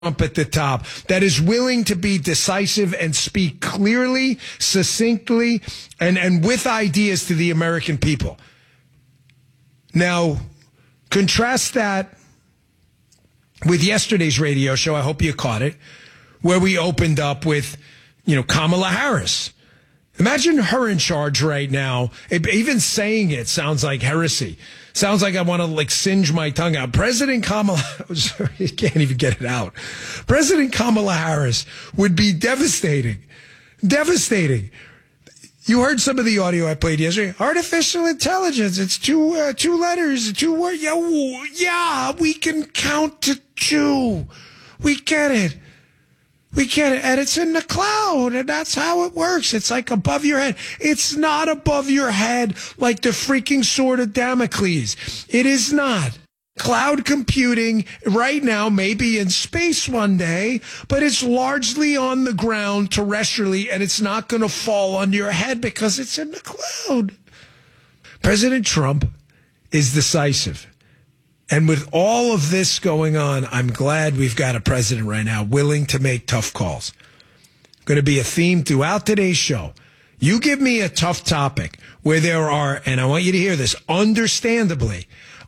Trump at the top that is willing to be decisive and speak clearly, succinctly, and with ideas to the American people. Now, contrast that with yesterday's radio show. I hope you caught it, where we opened up with, Kamala Harris. Imagine her in charge right now. Even saying it sounds like heresy. Sounds like I want to singe my tongue out. President Kamala, you can't even get it out. President Kamala Harris would be devastating. Devastating. You heard some of the audio I played yesterday. Artificial intelligence. It's two letters, 2 words. Yeah, we can count to 2. We get it. We get it. And it's in the cloud. And that's how it works. It's like above your head. It's not above your head like the freaking sword of Damocles. It is not. Cloud computing right now may be in space one day, but it's largely on the ground terrestrially, and it's not going to fall on your head because it's in the cloud. President Trump is decisive. And with all of this going on, I'm glad we've got a president right now willing to make tough calls. Going to be a theme throughout today's show. You give me a tough topic where there are, and I want you to hear this, understandably,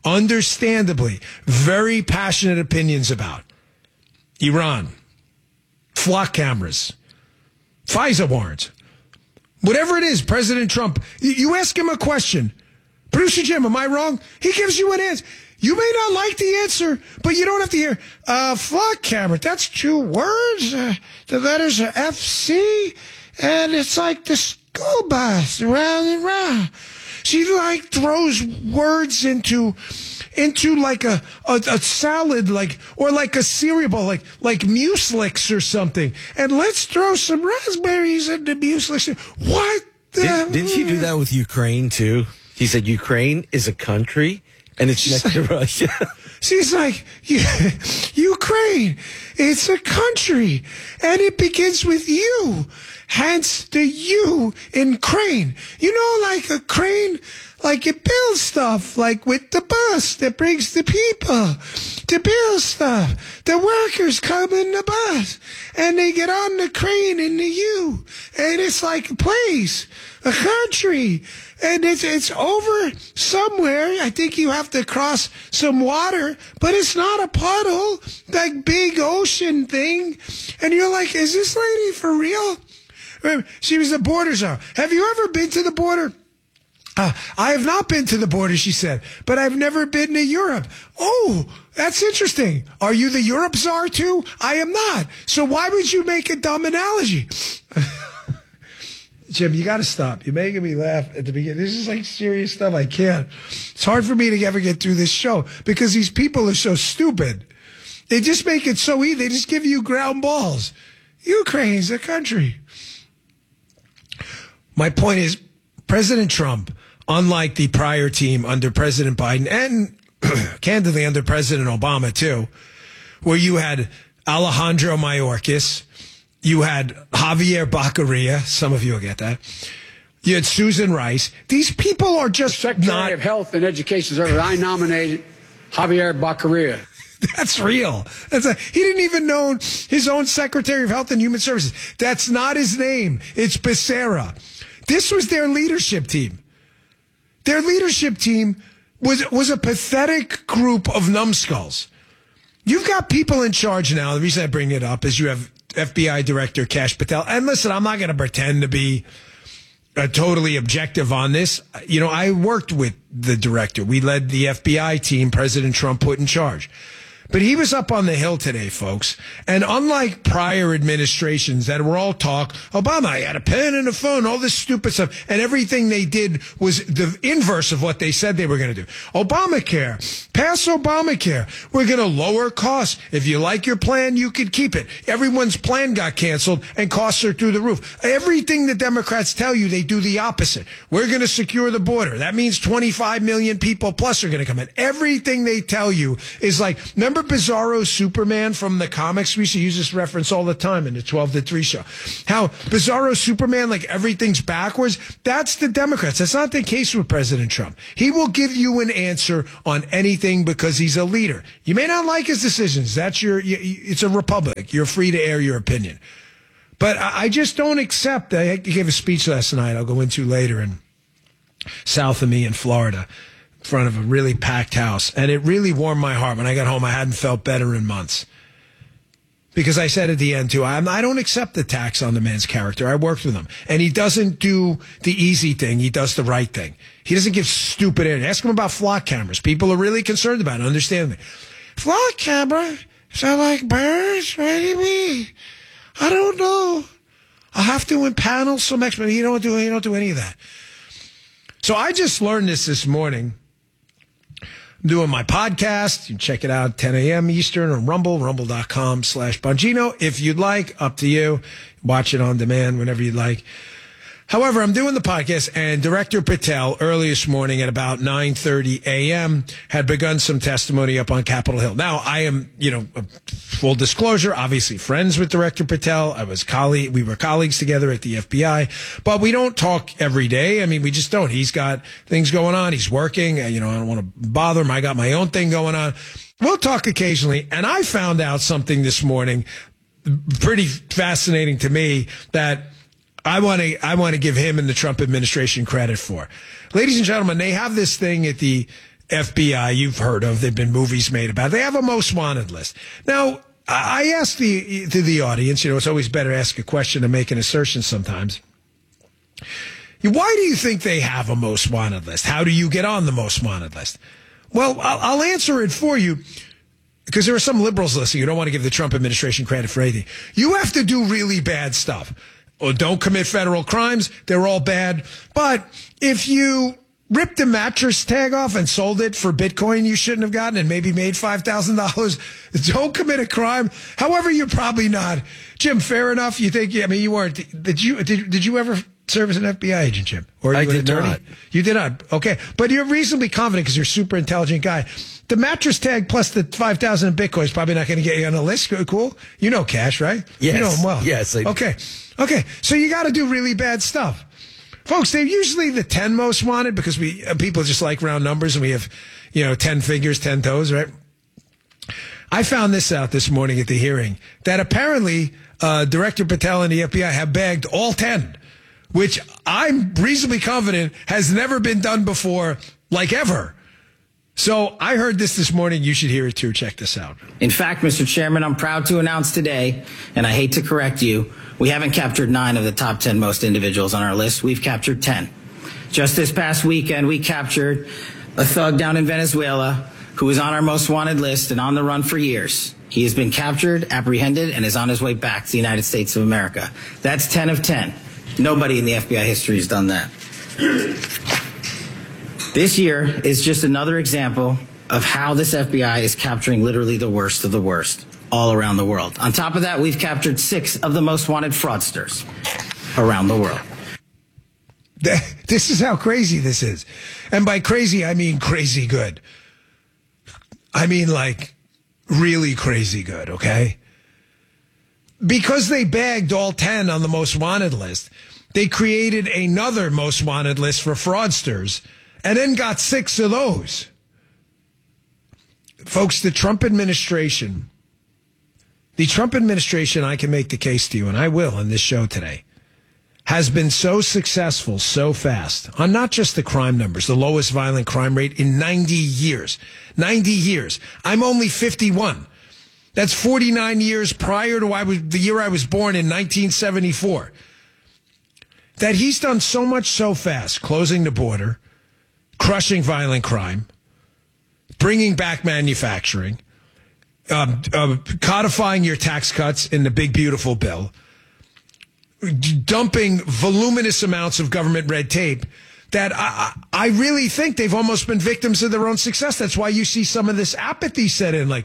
very passionate opinions about Iran, flock cameras, FISA warrants, whatever it is, President Trump, you ask him a question. Producer Jim, am I wrong? He gives you an answer. You may not like the answer, but you don't have to hear, flock camera, that's 2 words. The letters are FC, and it's like the school bus, round and round. She throws words into like a salad, or like a cereal bowl, like Mueslix or something. And let's throw some raspberries into Mueslix. What the? Didn't she do that with Ukraine too? He said Ukraine is a country and it's next to Russia. She's like, Ukraine, it's a country, and it begins with you. Hence the U in crane. Like a crane, like it builds stuff, like with the bus that brings the people to build stuff. The workers come in the bus, and they get on the crane in the U. And it's like a place, a country. And it's over somewhere. I think you have to cross some water, but it's not a puddle, like big ocean thing. And you're like, is this lady for real? Remember, she was the border czar. Have you ever been to the border? I have not been to the border, she said, but I've never been to Europe. Oh, that's interesting. Are you the Europe czar too? I am not. So why would you make a dumb analogy? Jim, you got to stop. You're making me laugh at the beginning. This is like serious stuff. I can't. It's hard for me to ever get through this show because these people are so stupid. They just make it so easy. They just give you ground balls. Ukraine's a country. My point is, President Trump, unlike the prior team under President Biden and candidly under President Obama too, where you had Alejandro Mayorkas, you had Javier Baccaria. Some of you will get that. You had Susan Rice. These people are just Secretary of Health and Education Service. I nominated Javier Baccaria. That's real. He didn't even know his own Secretary of Health and Human Services. That's not his name. It's Becerra. This was their leadership team. Their leadership team was a pathetic group of numbskulls. You've got people in charge now. The reason I bring it up is you have FBI Director Kash Patel. And listen, I'm not going to pretend to be totally objective on this. I worked with the director. We led the FBI team President Trump put in charge. But he was up on the Hill today, folks. And unlike prior administrations that were all talk, Obama, he had a pen and a phone, all this stupid stuff. And everything they did was the inverse of what they said they were going to do. Obamacare, pass Obamacare. We're going to lower costs. If you like your plan, you could keep it. Everyone's plan got canceled and costs are through the roof. Everything the Democrats tell you, they do the opposite. We're going to secure the border. That means 25 million people plus are going to come in. Everything they tell you is like, remember Remember Bizarro Superman from the comics? We used to use this reference all the time in the 12 to 3 show. How Bizarro Superman, like everything's backwards. That's the Democrats. That's not the case with President Trump. He will give you an answer on anything because he's a leader. You may not like his decisions. It's a republic. You're free to air your opinion. But I just don't accept that. He gave a speech last night I'll go into later in south of me in Florida in front of a really packed house. And it really warmed my heart. When I got home, I hadn't felt better in months. Because I said at the end, too, I don't accept the attacks on the man's character. I worked with him. And he doesn't do the easy thing. He does the right thing. He doesn't give stupid answers. Ask him about flock cameras. People are really concerned about it. Understand me. Flock camera? Is that like birds? What do you mean? I don't know. I'll have to impanel some expert. You don't do any of that. So I just learned this morning. I'm doing my podcast. You can check it out 10 a.m. Eastern on Rumble, rumble.com/Bongino. If you'd like, up to you. Watch it on demand whenever you'd like. However, I'm doing the podcast, and Director Patel, early this morning at about 9:30 a.m., had begun some testimony up on Capitol Hill. Now, I am, full disclosure, obviously friends with Director Patel. We were colleagues together at the FBI, but we don't talk every day. I mean, we just don't. He's got things going on. He's working. I don't want to bother him. I got my own thing going on. We'll talk occasionally, and I found out something this morning, pretty fascinating to me, that I want to give him and the Trump administration credit for. Ladies and gentlemen, they have this thing at the FBI you've heard of. There've been movies made about it. They have a most wanted list. Now, I asked the audience, it's always better to ask a question than make an assertion sometimes. Why do you think they have a most wanted list? How do you get on the most wanted list? Well, I'll answer it for you. Because there are some liberals listening who don't want to give the Trump administration credit for anything. You have to do really bad stuff. Or don't commit federal crimes. They're all bad. But if you ripped a mattress tag off and sold it for Bitcoin you shouldn't have gotten and maybe made $5,000, don't commit a crime. However, you're probably not. Jim, fair enough. You think, you weren't. Did you ever serve as an FBI agent, Jim? Or I did not. You did not. Okay. But you're reasonably confident because you're a super intelligent guy. The mattress tag plus the 5,000 in Bitcoin is probably not going to get you on the list. Cool. You know Cash, right? Yes. You know him well. Yes. Okay. So you got to do really bad stuff. Folks, they're usually the 10 most wanted because people just like round numbers and we have, 10 fingers, 10 toes, right? I found this out this morning at the hearing that apparently Director Patel and the FBI have bagged all 10, which I'm reasonably confident has never been done before, like ever. So I heard this morning. You should hear it too. Check this out. In fact, Mr. Chairman, I'm proud to announce today, and I hate to correct you, we haven't captured 9 of the top 10 most individuals on our list. We've captured 10. Just this past weekend, we captured a thug down in Venezuela who is on our most wanted list and on the run for years. He has been captured, apprehended, and is on his way back to the United States of America. That's 10 of 10. Nobody in the FBI history has done that. This year is just another example of how this FBI is capturing literally the worst of the worst all around the world. On top of that, we've captured 6 of the most wanted fraudsters around the world. This is how crazy this is. And by crazy, I mean crazy good. I mean like really crazy good, okay? Because they bagged all 10 on the most wanted list, they created another most wanted list for fraudsters and then got 6 of those. Folks, the Trump administration, I can make the case to you, and I will in this show today, has been so successful so fast on not just the crime numbers, the lowest violent crime rate in 90 years. 90 years. I'm only 51. That's 49 years prior to the year I was born in 1974. That he's done so much so fast, closing the border, crushing violent crime, bringing back manufacturing, codifying your tax cuts in the big, beautiful bill, dumping voluminous amounts of government red tape, that I really think they've almost been victims of their own success. That's why you see some of this apathy set in. Like,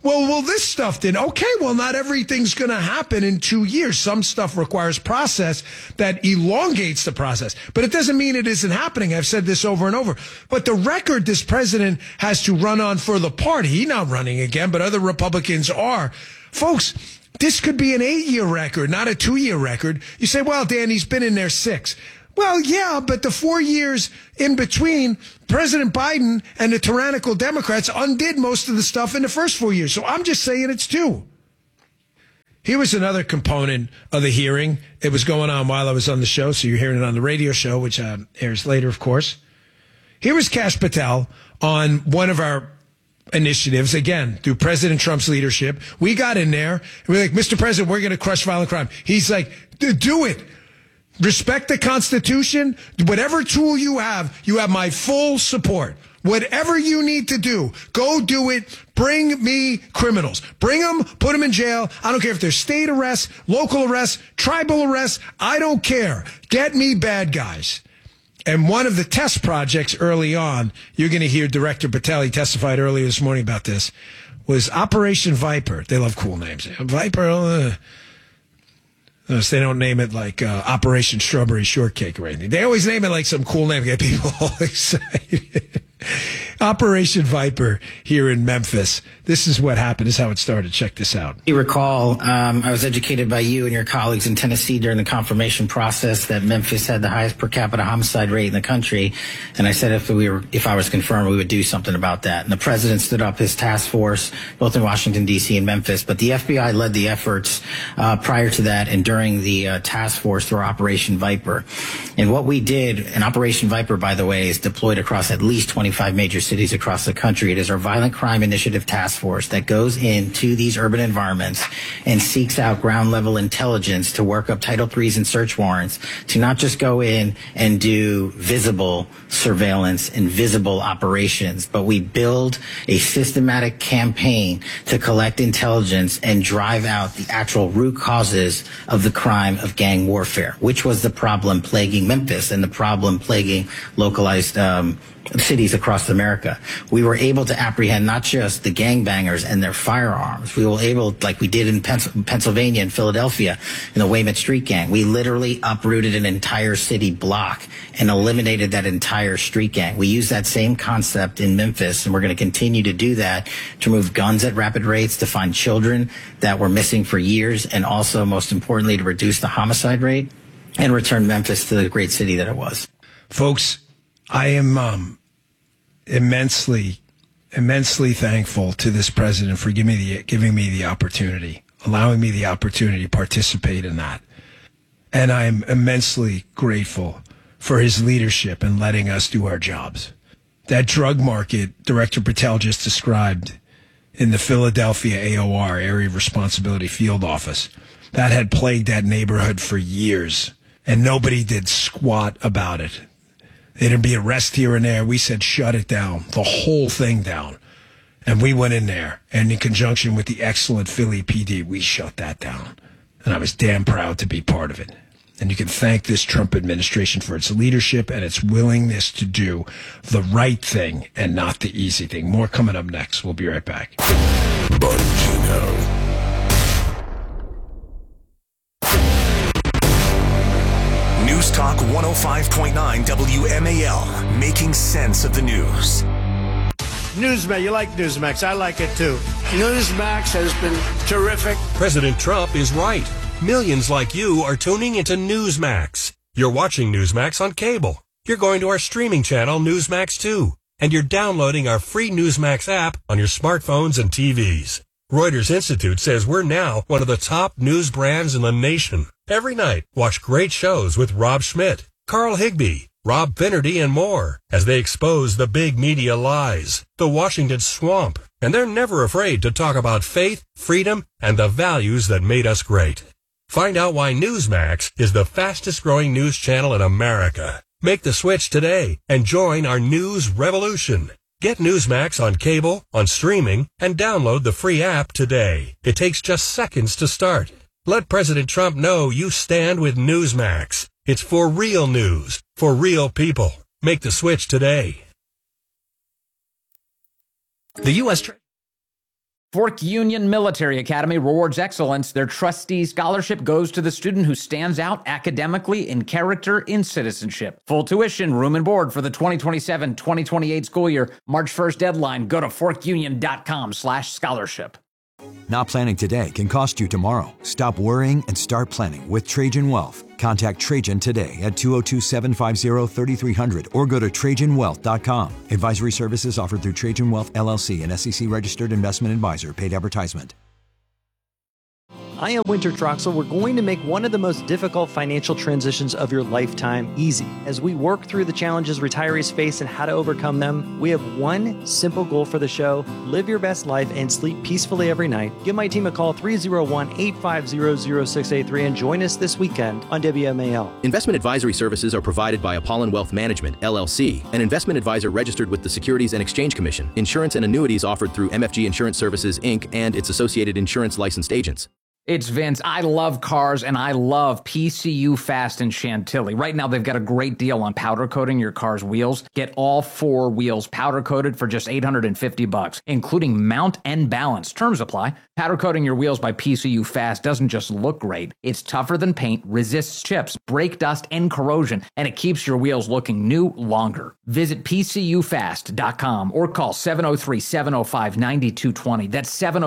Well, this stuff didn't. Okay, well, not everything's going to happen in 2 years. Some stuff requires process that elongates the process. But it doesn't mean it isn't happening. I've said this over and over. But the record this president has to run on for the party, he's not running again, but other Republicans are. Folks, this could be an 8-year record, not a 2-year record. You say, well, Dan, he's been in there 6. Well, yeah, but the 4 years in between, President Biden and the tyrannical Democrats undid most of the stuff in the first 4 years. So I'm just saying it's 2. Here was another component of the hearing. It was going on while I was on the show, so you're hearing it on the radio show, which airs later, of course. Here was Kash Patel on one of our initiatives, again, through President Trump's leadership. We got in there, and we're like, Mr. President, we're going to crush violent crime. He's like, do it. Respect the Constitution. Whatever tool you have my full support. Whatever you need to do, go do it. Bring me criminals. Bring them, put them in jail. I don't care if they're state arrests, local arrests, tribal arrests. I don't care. Get me bad guys. And one of the test projects early on, you're going to hear Director Patel, he testified earlier this morning about this, was Operation Viper. They love cool names. Viper, they don't name it like Operation Strawberry Shortcake or anything. They always name it like some cool name to get people all excited. Operation Viper here in Memphis. This is what happened. This is how it started. Check this out. You recall, I was educated by you and your colleagues in Tennessee during the confirmation process that Memphis had the highest per capita homicide rate in the country. And I said if I was confirmed, we would do something about that. And the president stood up his task force, both in Washington, D.C. and Memphis. But the FBI led the efforts prior to that and during the task force through Operation Viper. And what we did, and Operation Viper, by the way, is deployed across at least 25 major cities across the country. It is our Violent Crime Initiative Task Force that goes into these urban environments and seeks out ground level intelligence to work up Title IIIs and search warrants to not just go in and do visible surveillance and visible operations, but we build a systematic campaign to collect intelligence and drive out the actual root causes of the crime of gang warfare, which was the problem plaguing Memphis and the problem plaguing localized cities across America. We were able to apprehend not just the gangbangers and their firearms. We were able, like we did in Pennsylvania and Philadelphia, in the Weymouth Street Gang. We literally uprooted an entire city block and eliminated that entire street gang. We use that same concept in Memphis, and we're going to continue to do that to remove guns at rapid rates, to find children that were missing for years, and also, most importantly, to reduce the homicide rate and return Memphis to the great city that it was. Folks, I am immensely thankful to this president for giving me the opportunity, allowing me the opportunity to participate in that. And I'm immensely grateful for his leadership in letting us do our jobs. That drug market Director Patel just described in the Philadelphia AOR, Area of Responsibility Field Office, that had plagued that neighborhood for years, and nobody did squat about it. There'd be arrests here and there. We said, shut it down, the whole thing down. And we went in there, and in conjunction with the excellent Philly PD, we shut that down. And I was damn proud to be part of it. And you can thank this Trump administration for its leadership and its willingness to do the right thing and not the easy thing. More coming up next. We'll be right back. Bongino. News Talk 105.9 WMAL, making sense of the news. Newsmax, you like Newsmax. I like it too. Newsmax has been terrific. President Trump is right. Millions like you are tuning into Newsmax. You're watching Newsmax on cable. You're going to our streaming channel, Newsmax 2. And you're downloading our free Newsmax app on your smartphones and TVs. Reuters Institute says we're now one of the top news brands in the nation. Every night, watch great shows with Rob Schmidt, Carl Higbie, Rob Finnerty, and more as they expose the big media lies, the Washington swamp. And they're never afraid to talk about faith, freedom, and the values that made us great. Find out why Newsmax is the fastest growing news channel in America. Make the switch today and join our news revolution. Get Newsmax on cable, on streaming, and download the free app today. It takes just seconds to start. Let President Trump know you stand with Newsmax. It's for real news, for real people. Make the switch today. The U.S. Fork Union Military Academy rewards excellence. Their trustee scholarship goes to the student who stands out academically, in character, in citizenship. Full tuition, room and board for the 2027-2028 school year. March 1st deadline. Go to forkunion.com/scholarship. Not planning today can cost you tomorrow. Stop worrying and start planning with Trajan Wealth. Contact Trajan today at 202-750-3300 or go to TrajanWealth.com. Advisory services offered through Trajan Wealth LLC, an SEC-registered investment advisor. Paid advertisement. I am Winter Troxel. We're going to make one of the most difficult financial transitions of your lifetime easy. As we work through the challenges retirees face and how to overcome them, we have one simple goal for the show: live your best life and sleep peacefully every night. Give my team a call, 301-850-0683, and join us this weekend on WMAL. Investment advisory services are provided by Apollon Wealth Management, LLC, an investment advisor registered with the Securities and Exchange Commission. Insurance and annuities offered through MFG Insurance Services, Inc. and its associated insurance licensed agents. It's Vince. I love cars, and I love PCU Fast in Chantilly. Right now, they've got a great deal on powder coating your car's wheels. Get all 4 wheels powder coated for just $850, including mount and balance. Terms apply. Powder coating your wheels by PCU Fast doesn't just look great. It's tougher than paint, resists chips, brake dust, and corrosion, and it keeps your wheels looking new longer. Visit PCUfast.com or call 703-705-9220. That's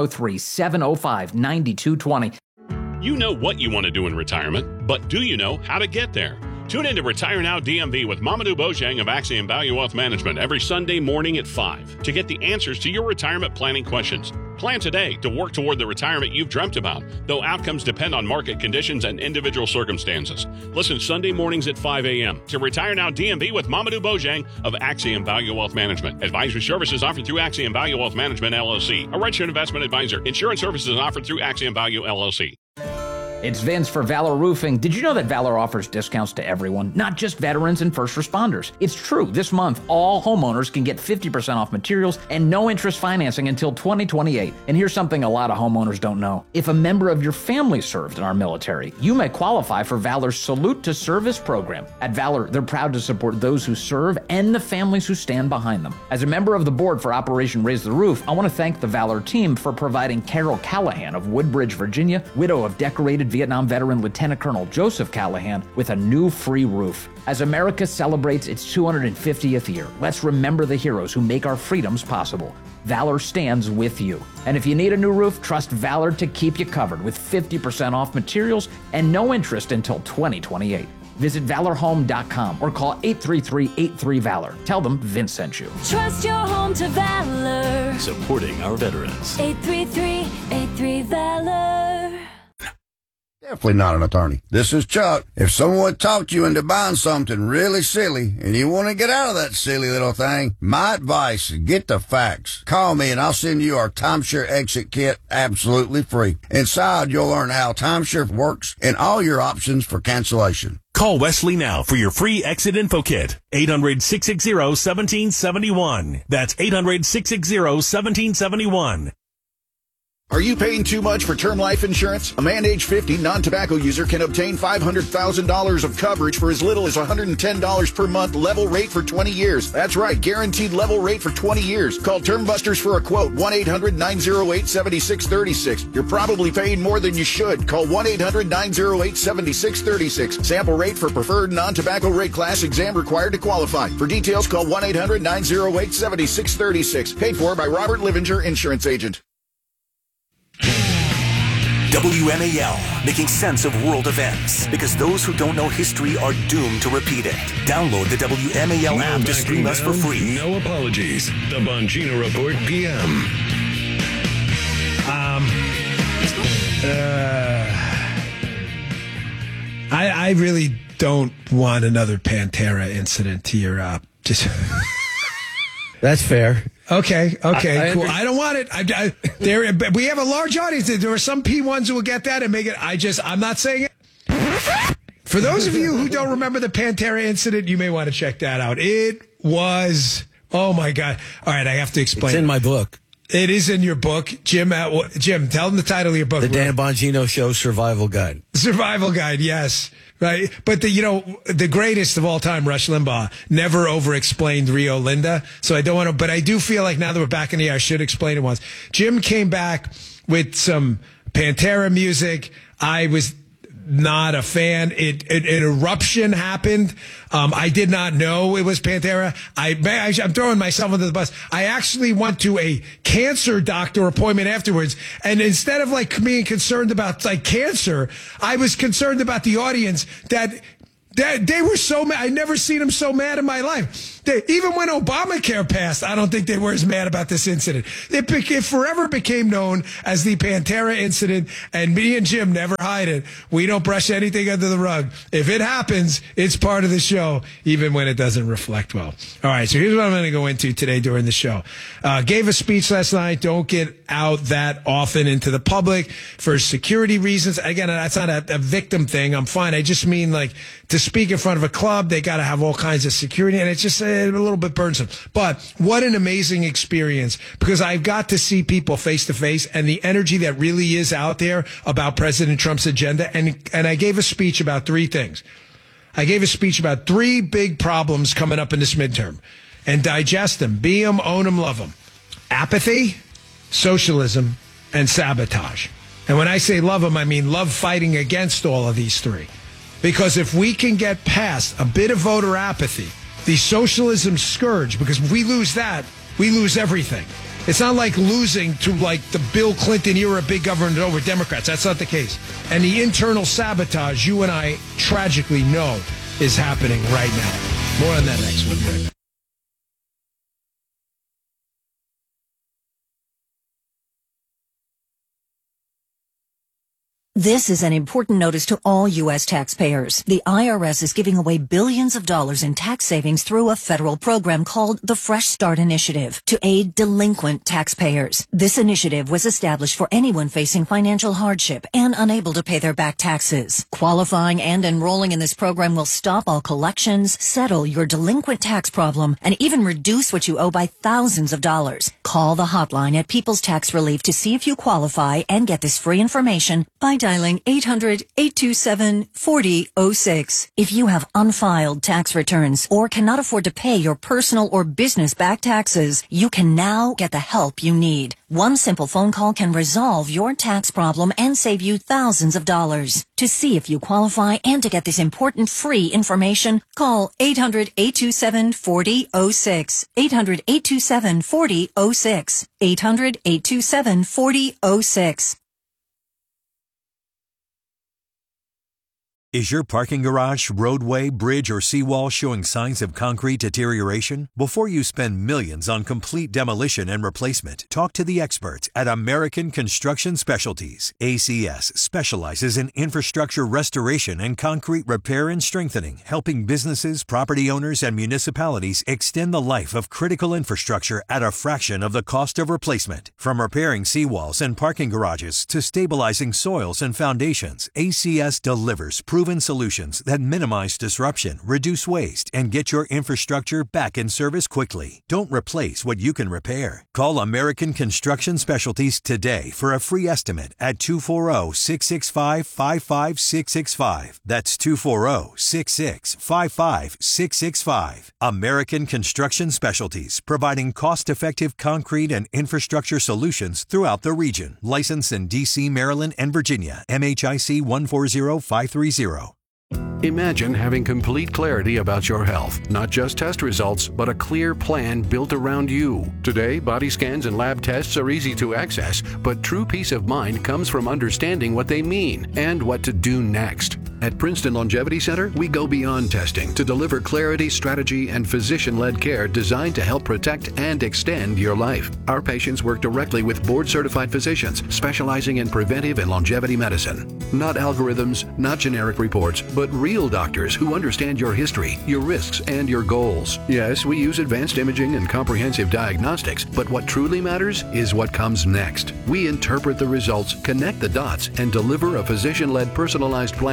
703-705-9220. You know what you want to do in retirement, but do you know how to get there? Tune in to Retire Now DMV with Mamadou Bojang of Axiom Value Wealth Management every Sunday morning at 5 to get the answers to your retirement planning questions. Plan today to work toward the retirement you've dreamt about, though outcomes depend on market conditions and individual circumstances. Listen Sunday mornings at 5 a.m. to Retire Now DMV with Mamadou Bojang of Axiom Value Wealth Management. Advisory services offered through Axiom Value Wealth Management, LLC, a registered investment advisor. Insurance services offered through Axiom Value, LLC. It's Vince for Valor Roofing. Did you know that Valor offers discounts to everyone, not just veterans and first responders? It's true. This month, all homeowners can get 50% off materials and no interest financing until 2028. And here's something a lot of homeowners don't know. If a member of your family served in our military, you may qualify for Valor's Salute to Service program. At Valor, they're proud to support those who serve and the families who stand behind them. As a member of the board for Operation Raise the Roof, I want to thank the Valor team for providing Carol Callahan of Woodbridge, Virginia, widow of decorated Vietnam veteran Lieutenant Colonel Joseph Callahan, with a new free roof. As America celebrates its 250th year, let's remember the heroes who make our freedoms possible. Valor stands with you. And if you need a new roof, trust Valor to keep you covered with 50% off materials and no interest until 2028. Visit ValorHome.com or call 833-83-VALOR. Tell them Vince sent you. Trust your home to Valor. Supporting our veterans. 833-83-VALOR. Definitely not an attorney. This is Chuck. If someone talked you into buying something really silly and you want to get out of that silly little thing, my advice is get the facts. Call me and I'll send you our timeshare exit kit absolutely free. Inside, you'll learn how timeshare works and all your options for cancellation. Call Wesley now for your free exit info kit. 800-660-1771. That's 800-660-1771. Are you paying too much for term life insurance? A man age 50 non-tobacco user can obtain $500,000 of coverage for as little as $110 per month, level rate for 20 years. That's right, guaranteed level rate for 20 years. Call Term Busters for a quote, 1-800-908-7636. You're probably paying more than you should. Call 1-800-908-7636. Sample rate for preferred non-tobacco rate class, exam required to qualify. For details, call 1-800-908-7636. Paid for by Robert Livinger, Insurance Agent. WMAL, making sense of world events, because those who don't know history are doomed to repeat it. Download the WMAL app to stream us for free. No apologies. The Bongino Report PM. I really don't want another Pantera incident to your just. That's fair. Okay, cool. I don't want it. We have a large audience. There are some P1s who will get that and make it. I'm not saying it. For those of you who don't remember the Pantera incident, you may want to check that out. It was, oh my God. All right, I have to explain. It's in my book. It is in your book, Jim. Jim, tell them the title of your book. The Dan Bongino Show Survival Guide. Survival Guide, yes. Right. But the greatest of all time, Rush Limbaugh, never over-explained Rio Linda. So I don't want to, but I do feel like now that we're back in the air, I should explain it once. Jim came back with some Pantera music. I was not a fan. An eruption happened. I did not know it was Pantera. I'm throwing myself under the bus. I actually went to a cancer doctor appointment afterwards, and instead of like being concerned about like cancer, I was concerned about the audience that they were so mad. I'd never seen them so mad in my life. Even when Obamacare passed, I don't think they were as mad about this incident. It forever became known as the Pantera incident, and me and Jim never hide it. We don't brush anything under the rug. If it happens, it's part of the show, even when it doesn't reflect well. All right, so here's what I'm going to go into today during the show. Gave a speech last night. Don't get out that often into the public for security reasons. Again, that's not a victim thing. I'm fine. I just mean like to speak in front of a club, they got to have all kinds of security, and it's just a little bit burdensome. But what an amazing experience, because I've got to see people face to face and the energy that really is out there about President Trump's agenda. And I gave a speech about three things. I gave a speech about three big problems coming up in this midterm, and digest them, be them, own them, love them. Apathy, socialism, and sabotage. And when I say love them, I mean love fighting against all of these three. Because if we can get past a bit of voter apathy, the socialism scourge, because if we lose that, we lose everything. It's not like losing to like the Bill Clinton era big government over Democrats. That's not the case. And the internal sabotage you and I tragically know is happening right now. More on that next week. This is an important notice to all U.S. taxpayers. The IRS is giving away billions of dollars in tax savings through a federal program called the Fresh Start Initiative to aid delinquent taxpayers. This initiative was established for anyone facing financial hardship and unable to pay their back taxes. Qualifying and enrolling in this program will stop all collections, settle your delinquent tax problem, and even reduce what you owe by thousands of dollars. Call the hotline at People's Tax Relief to see if you qualify and get this free information by dialing 800-827-4006. If you have unfiled tax returns or cannot afford to pay your personal or business back taxes, you can now get the help you need. One simple phone call can resolve your tax problem and save you thousands of dollars. To see if you qualify and to get this important free information, call 800-827-4006. 800-827-4006. 800-827-4006. Is your parking garage, roadway, bridge, or seawall showing signs of concrete deterioration? Before you spend millions on complete demolition and replacement, talk to the experts at American Construction Specialties. ACS specializes in infrastructure restoration and concrete repair and strengthening, helping businesses, property owners, and municipalities extend the life of critical infrastructure at a fraction of the cost of replacement. From repairing seawalls and parking garages to stabilizing soils and foundations, ACS delivers proven solutions that minimize disruption, reduce waste, and get your infrastructure back in service quickly. Don't replace what you can repair. Call American Construction Specialties today for a free estimate at 240-665-55665. That's 240-665-55665. American Construction Specialties, providing cost-effective concrete and infrastructure solutions throughout the region. Licensed in D.C., Maryland, and Virginia. MHIC 140530. Imagine having complete clarity about your health, not just test results, but a clear plan built around you. Today, body scans and lab tests are easy to access, but true peace of mind comes from understanding what they mean and what to do next. At Princeton Longevity Center, we go beyond testing to deliver clarity, strategy, and physician-led care designed to help protect and extend your life. Our patients work directly with board-certified physicians specializing in preventive and longevity medicine. Not algorithms, not generic reports, but real doctors who understand your history, your risks, and your goals. Yes, we use advanced imaging and comprehensive diagnostics, but what truly matters is what comes next. We interpret the results, connect the dots, and deliver a physician-led personalized plan you can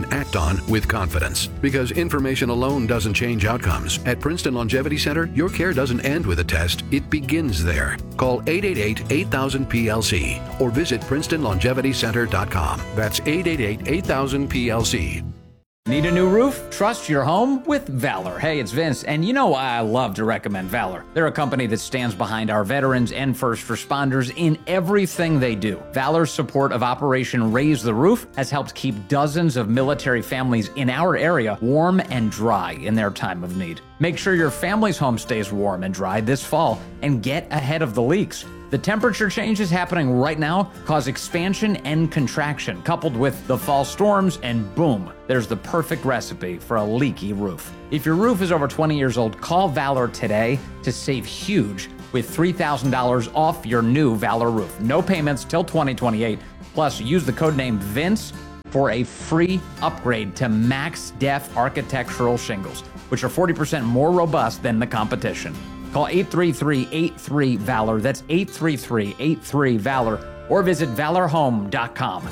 can act on with confidence. Because information alone doesn't change outcomes. At Princeton Longevity Center, your care doesn't end with a test, it begins there. Call 888-8000-PLC or visit PrincetonLongevityCenter.com. That's 888-8000-PLC. Need a new roof? Trust your home with Valor. Hey, it's Vince, and you know why I love to recommend Valor. They're a company that stands behind our veterans and first responders in everything they do. Valor's support of Operation Raise the Roof has helped keep dozens of military families in our area warm and dry in their time of need. Make sure your family's home stays warm and dry this fall and get ahead of the leaks. The temperature changes happening right now cause expansion and contraction, coupled with the fall storms, and boom, there's the perfect recipe for a leaky roof. If your roof is over 20 years old, call Valor today to save huge with $3,000 off your new Valor roof. No payments till 2028. Plus, use the code name VINCE for a free upgrade to Max Def architectural shingles, which are 40% more robust than the competition. Call 833-83-VALOR. That's 833-83-VALOR. Or visit valorhome.com.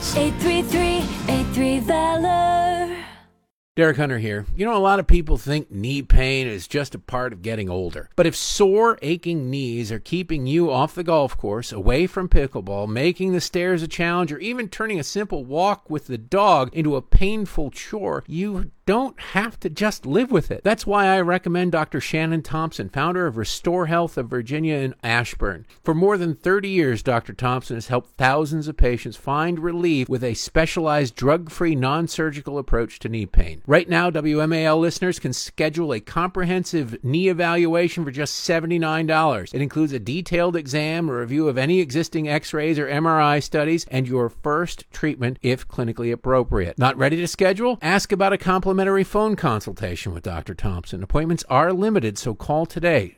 833-83-VALOR. Derek Hunter here. You know, a lot of people think knee pain is just a part of getting older. But if sore, aching knees are keeping you off the golf course, away from pickleball, making the stairs a challenge, or even turning a simple walk with the dog into a painful chore, you don't have to just live with it. That's why I recommend Dr. Shannon Thompson, founder of Restore Health of Virginia in Ashburn. For more than 30 years, Dr. Thompson has helped thousands of patients find relief with a specialized drug-free, non-surgical approach to knee pain. Right now, WMAL listeners can schedule a comprehensive knee evaluation for just $79. It includes a detailed exam, a review of any existing x-rays or MRI studies, and your first treatment if clinically appropriate. Not ready to schedule? Ask about a complimentary phone consultation with Dr. Thompson. Appointments are limited, so call today.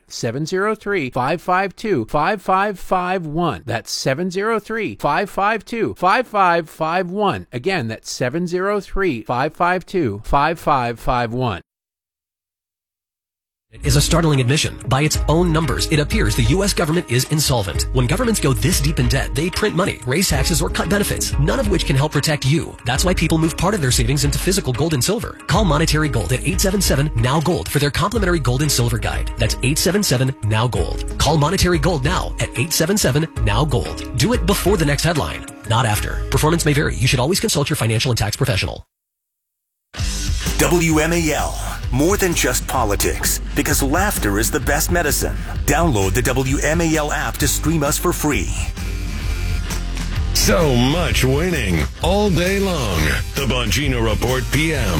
703-552-5551. That's 703-552-5551. Again, that's 703-552-5551. Is a startling admission. By its own numbers, it appears the U.S. government is insolvent. When governments go this deep in debt, they print money, raise taxes, or cut benefits, none of which can help protect you. That's why people move part of their savings into physical gold and silver. Call Monetary Gold at 877-NOW-GOLD for their complimentary gold and silver guide. That's 877-NOW-GOLD. Call Monetary Gold now at 877-NOW-GOLD. Do it before the next headline, not after. Performance may vary. You should always consult your financial and tax professional. WMAL. More than just politics, because laughter is the best medicine. Download the WMAL app to stream us for free. So much winning all day long. The Bongino Report PM.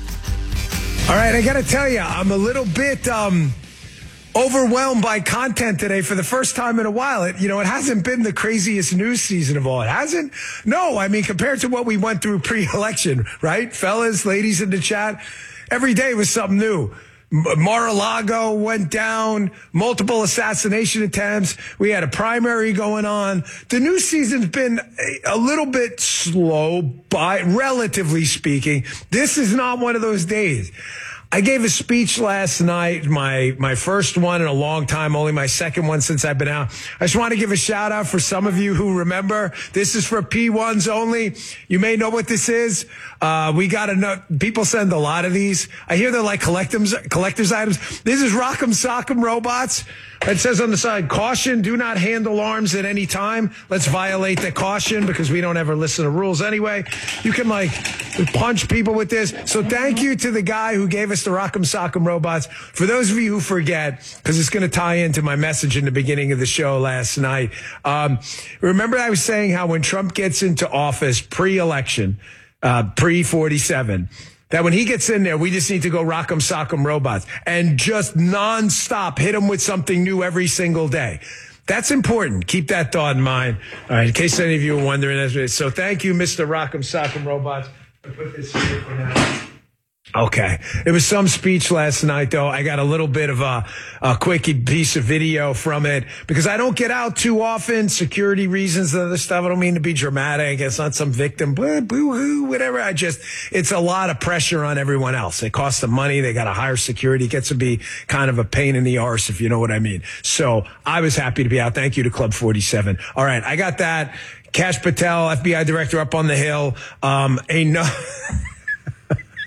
All right, I got to tell you, I'm a little bit overwhelmed by content today for the first time in a while. It hasn't been the craziest news season of all. It hasn't? No, I mean, compared to what we went through pre-election, right? Fellas, ladies in the chat, every day was something new. Mar-a-Lago went down, multiple assassination attempts. We had a primary going on. The news season's been a little bit slow, relatively speaking. This is not one of those days. I gave a speech last night, my first one in a long time, only my second one since I've been out. I just want to give a shout out for some of you who remember. This is for P1s only. You may know what this is. We got enough. People send a lot of these. I hear they're like collector's items. This is Rock'em Sock'em Robots. It says on the side, caution, do not handle arms at any time. Let's violate the caution because we don't ever listen to rules anyway. You can punch people with this. So thank you to the guy who gave us the Rock'em Sock'em Robots. For those of you who forget, because it's going to tie into my message in the beginning of the show last night. Remember I was saying how when Trump gets into office pre-election, pre-47, that when he gets in there, we just need to go Rock'em Sock'em Robots and just nonstop hit him with something new every single day. That's important. Keep that thought in mind. All right, in case any of you are wondering. So thank you, Mr. Rock'em Sock'em Robots. I'll put this here for now. Okay. It was some speech last night, though. I got a little bit of a quick piece of video from it because I don't get out too often. Security reasons and other stuff. I don't mean to be dramatic. It's not some victim, boo-hoo, whatever. It's a lot of pressure on everyone else. It costs them money. They got to hire security. It gets to be kind of a pain in the arse, if you know what I mean. So I was happy to be out. Thank you to Club 47. All right. I got that. Kash Patel, FBI director, up on the Hill.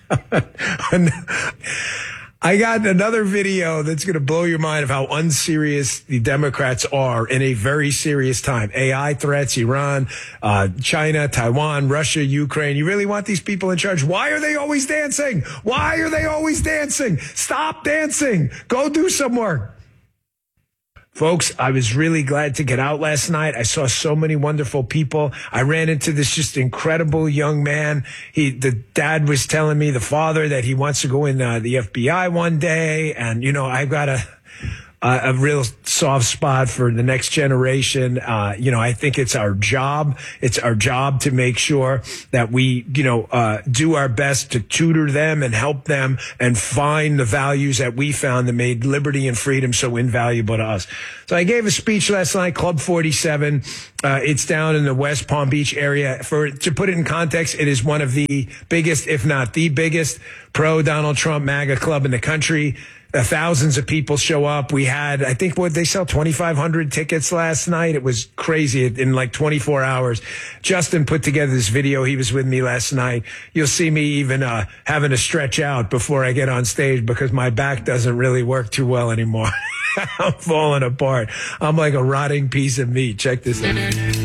I got another video that's going to blow your mind of how unserious the Democrats are in a very serious time. AI threats, Iran, China, Taiwan, Russia, Ukraine. You really want these people in charge? Why are they always dancing? Why are they always dancing? Stop dancing. Go do some work. Folks, I was really glad to get out last night. I saw so many wonderful people. I ran into this just incredible young man. The dad was telling me, the father, that he wants to go in the FBI one day. And, you know, I've got a real soft spot for the next generation. You know, I think it's our job. It's our job to make sure that we, do our best to tutor them and help them and find the values that we found that made liberty and freedom so invaluable to us. So I gave a speech last night, Club 47. It's down in the West Palm Beach area. To put it in context, it is one of the biggest, if not the biggest, pro-Donald Trump MAGA club in the country. Thousands of people show up. We had, I think, they sell 2,500 tickets last night. It was crazy in like 24 hours. Justin put together this video. He was with me last night. You'll see me even having to stretch out before I get on stage because my back doesn't really work too well anymore. I'm falling apart. I'm like a rotting piece of meat. Check this out.